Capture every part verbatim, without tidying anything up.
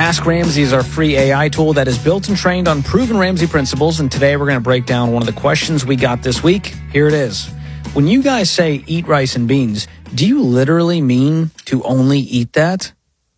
Ask Ramsey is our free A I tool that is built and trained on proven Ramsey principles, and today we're going to break down one of the questions we got this week. Here it is. When you guys say eat rice and beans, do you literally mean to only eat that?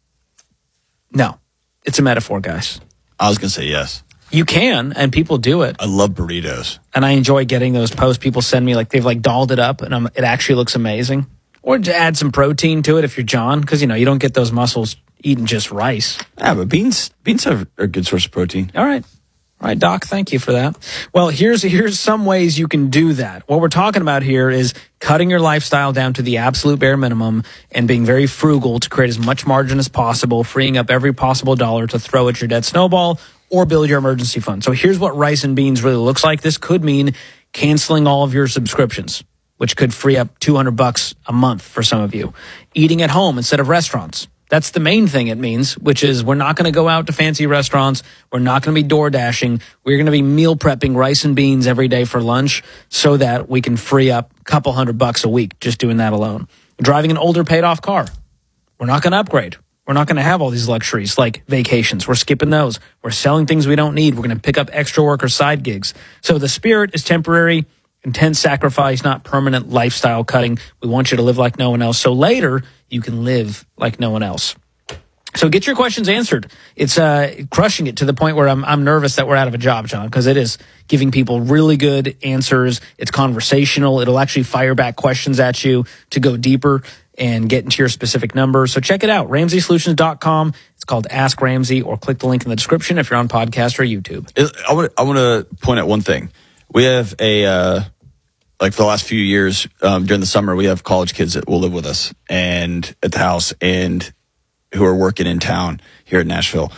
No, it's a metaphor, guys. I was going to say yes. You can, and people do it. I love burritos. And I enjoy getting those posts people send me, like they've like dolled it up, and um, it actually looks amazing. Or to add some protein to it if you're John, because, you know, you don't get those muscles eating just rice. Yeah, but beans beans are a good source of protein. All right. All right, Doc, thank you for that. Well, here's here's some ways you can do that. What we're talking about here is cutting your lifestyle down to the absolute bare minimum and being very frugal to create as much margin as possible, freeing up every possible dollar to throw at your debt snowball or build your emergency fund. So here's what rice and beans really looks like. This could mean canceling all of your subscriptions, which could free up two hundred bucks a month for some of you. Eating at home instead of restaurants. That's the main thing it means, which is we're not going to go out to fancy restaurants. We're not going to be door dashing. We're going to be meal prepping rice and beans every day for lunch so that we can free up a couple hundred bucks a week just doing that alone. Driving an older paid off car. We're not going to upgrade. We're not going to have all these luxuries like vacations. We're skipping those. We're selling things we don't need. We're going to pick up extra work or side gigs. So the spirit is temporary, intense sacrifice, not permanent lifestyle cutting. We want you to live like no one else. So later, you can live like no one else. So get your questions answered. It's uh, crushing it to the point where I'm I'm nervous that we're out of a job, John, because it is giving people really good answers. It's conversational. It'll actually fire back questions at you to go deeper and get into your specific number. So check it out, ramsey solutions dot com. It's called Ask Ramsey, or click the link in the description if you're on podcast or YouTube. I want I want to point out one thing. We have a, uh, like for the last few years, um, during the summer, we have college kids that will live with us and at the house and who are working in town here in Nashville.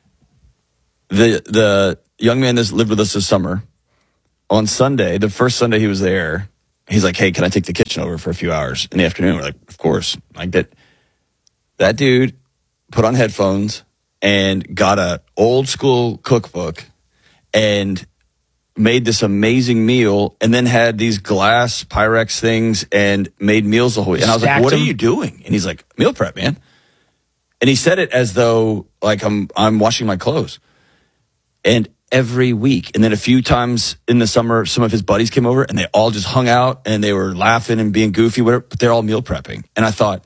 The, the young man that's lived with us this summer, on Sunday, the first Sunday he was there, he's like, hey, can I take the kitchen over for a few hours in the afternoon? We're like, of course. Like that, that dude put on headphones and got a old school cookbook and made this amazing meal, and then had these glass Pyrex things and made meals the whole week. And I was like, what are you doing? And he's like, meal prep, man. And he said it as though like I'm I'm washing my clothes. And every week, and then a few times in the summer, some of his buddies came over and they all just hung out and they were laughing and being goofy, whatever, but they're all meal prepping. And I thought,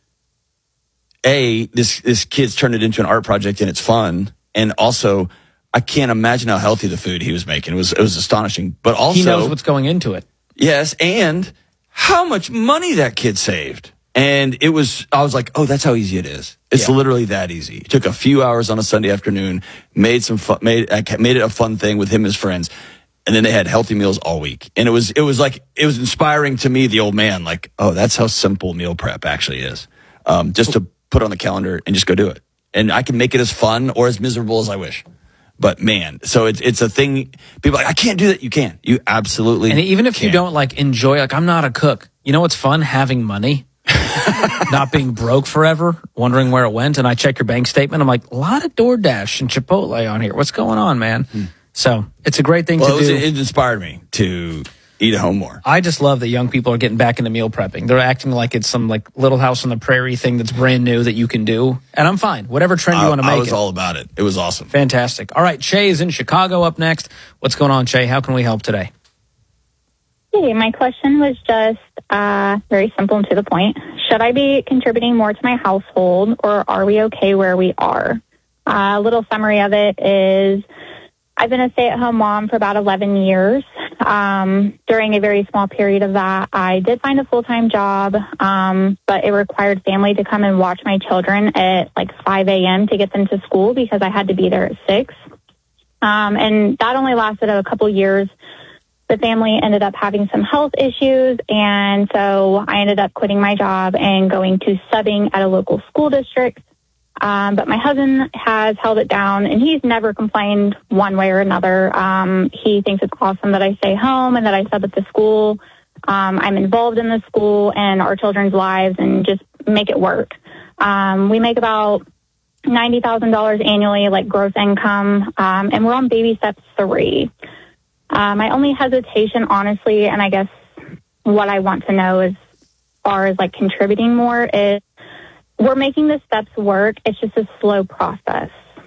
A, this this kid's turned it into an art project and it's fun. And also, I can't imagine how healthy the food he was making. It was it was astonishing. But also, he knows what's going into it. Yes, and how much money that kid saved. And it was, I was like, oh, that's how easy it is. It's yeah. literally that easy. It took a few hours on a Sunday afternoon, made some fun, made made it a fun thing with him and his friends, and then they had healthy meals all week. And it was it was like it was inspiring to me, the old man. Like, oh, that's how simple meal prep actually is. Um, just to put on the calendar and just go do it. And I can make it as fun or as miserable as I wish. But man, so it's it's a thing. People are like, I can't do that. You can. You absolutely. And even if can. you don't like enjoy, like I'm not a cook. You know what's fun? Having money, not being broke forever, wondering where it went. And I check your bank statement. I'm like, a lot of DoorDash and Chipotle on here. What's going on, man? Hmm. So it's a great thing well, to it was, do. It inspired me to eat at home more. I just love that young people are getting back into meal prepping. They're acting like it's some like Little House on the Prairie thing that's brand new that you can do. And I'm fine. Whatever trend you I, want to make I was it. all about it. It was awesome. Fantastic. All right, Shay is in Chicago up next. What's going on, Shay? How can we help today? Hey, my question was just uh, very simple and to the point. Should I be contributing more to my household, or are we okay where we are? Uh, a little summary of it is I've been a stay-at-home mom for about eleven years. Um, during a very small period of that, I did find a full-time job, um, but it required family to come and watch my children at like five a.m. to get them to school because I had to be there at six. Um, and that only lasted a couple years. The family ended up having some health issues, and so I ended up quitting my job and going to subbing at a local school district. Um, but my husband has held it down, and he's never complained one way or another. Um, he thinks it's awesome that I stay home and that I sub at the school. Um, I'm involved in the school and our children's lives and just make it work. Um, we make about ninety thousand dollars annually, like gross income, um, and we're on baby step three. Uh, my only hesitation, honestly, and I guess what I want to know as far as like contributing more is we're making the steps work. It's just a slow process.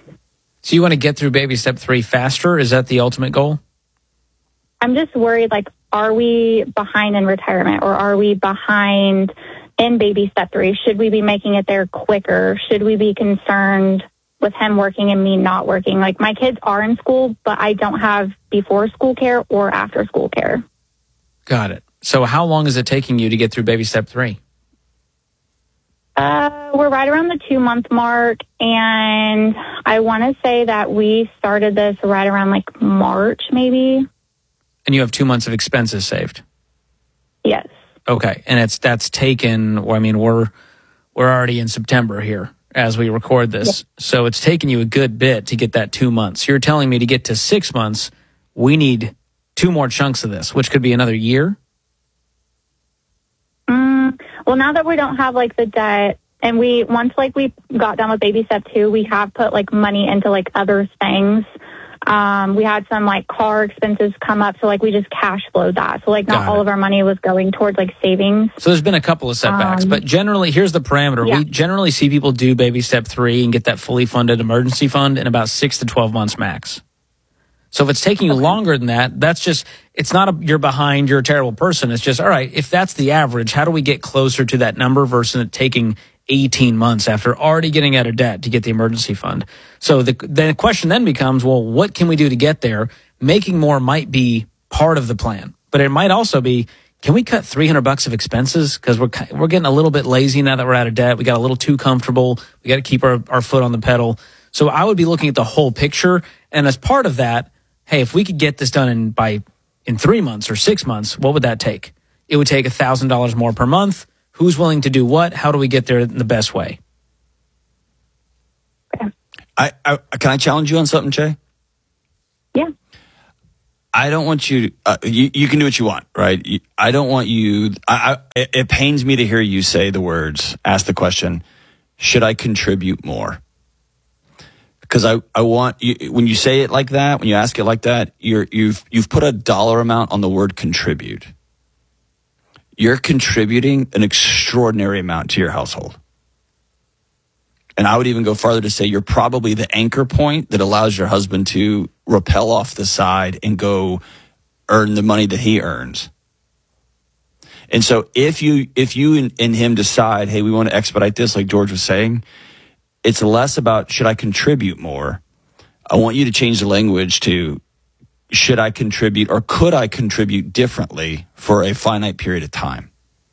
So you want to get through baby step three faster? Is that the ultimate goal? I'm just worried, like, are we behind in retirement or are we behind in baby step three? Should we be making it there quicker? Should we be concerned with him working and me not working? Like, my kids are in school, but I don't have before school care or after school care. Got it. So how long is it taking you to get through baby step three? Uh, we're right around the two month mark, and I want to say that we started this right around like March, maybe. And you have two months of expenses saved. Yes. Okay, and it's that's taken. Well, I mean, we're we're already in September here as we record this, yes. So it's taken you a good bit to get that two months. You're telling me to get to six months, we need two more chunks of this, which could be another year. Mm, well, now that we don't have like the debt, and we once like we got done with baby step two, we have put like money into like other things. Um, we had some like car expenses come up, so like we just cash flowed that. So like not all of our money was going towards like savings. So there's been a couple of setbacks, um, but generally here's the parameter. Yeah. We generally see people do baby step three and get that fully funded emergency fund in about six to twelve months max. So if it's taking you okay. longer than that, that's just, it's not a, you're behind, you're a terrible person. It's just, all right, if that's the average, how do we get closer to that number versus it taking eighteen months after already getting out of debt to get the emergency fund? So the, the question then becomes, well, what can we do to get there? Making more might be part of the plan, but it might also be, can we cut three hundred bucks of expenses? Because we're, we're getting a little bit lazy now that we're out of debt. We got a little too comfortable. We got to keep our, our foot on the pedal. So I would be looking at the whole picture. And as part of that, hey, if we could get this done in by in three months or six months, what would that take? It would take one thousand dollars more per month. Who's willing to do what? How do we get there in the best way? I, I Can I challenge you on something, Che? Yeah. I don't want you, uh, you, you can do what you want, right? You, I don't want you, I, I, it pains me to hear you say the words, ask the question, should I contribute more? Because I, I want you, when you say it like that, when you ask it like that, you're, you've, you've put a dollar amount on the word contribute. You're contributing an extraordinary amount to your household. And I would even go farther to say you're probably the anchor point that allows your husband to rappel off the side and go earn the money that he earns. And so if you, if you and, and him decide, hey, we want to expedite this, like George was saying, it's less about should I contribute more. I want you to change the language to should I contribute or could I contribute differently for a finite period of time?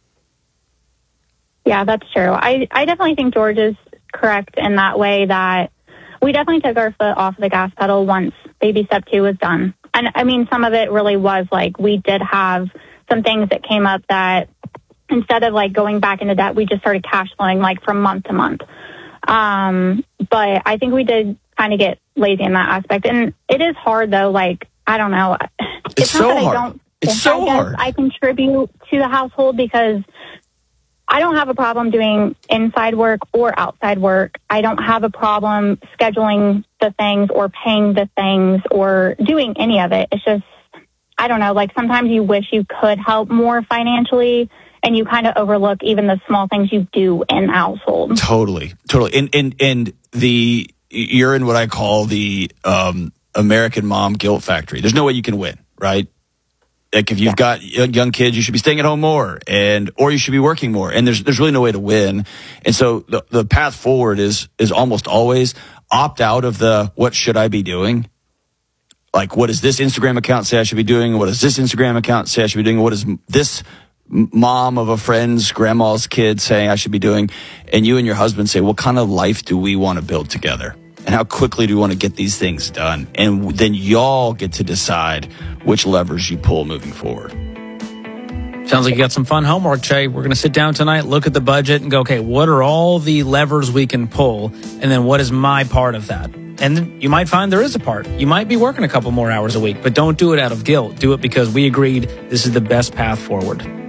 Yeah, that's true. I, I definitely think George is correct in that way that we definitely took our foot off the gas pedal once baby step two was done. And I mean, some of it really was like we did have some things that came up that instead of like going back into debt, we just started cash flowing like from month to month. Um, but I think we did kind of get lazy in that aspect. And it is hard though. Like, I don't know. It's, it's so not that hard. I don't it's so I hard. I contribute to the household because I don't have a problem doing inside work or outside work. I don't have a problem scheduling the things or paying the things or doing any of it. It's just, I don't know, like sometimes you wish you could help more financially and you kind of overlook even the small things you do in the household. Totally, totally. And, and, and the, you're in what I call the um, American mom guilt factory. There's no way you can win, right? Like if you've got young kids, you should be staying at home more, and or you should be working more. And there's there's really no way to win. And so the the path forward is is almost always opt out of the what should I be doing? Like what does this Instagram account say I should be doing? What does this Instagram account say I should be doing? What does this mom of a friend's grandma's kid saying I should be doing? And you and your husband say, what kind of life do we want to build together? And how quickly do you want to get these things done? And then y'all get to decide which levers you pull moving forward. Sounds like you got some fun homework, Che. We're going to sit down tonight, look at the budget, and go, okay, what are all the levers we can pull? And then what is my part of that? And you might find there is a part. You might be working a couple more hours a week, but don't do it out of guilt. Do it because we agreed this is the best path forward.